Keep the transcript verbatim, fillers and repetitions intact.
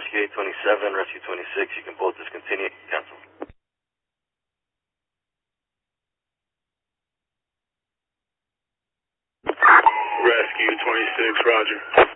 Rescue eight twenty-seven, Rescue twenty-six, you can both discontinue, cancel. Rescue twenty-six, roger.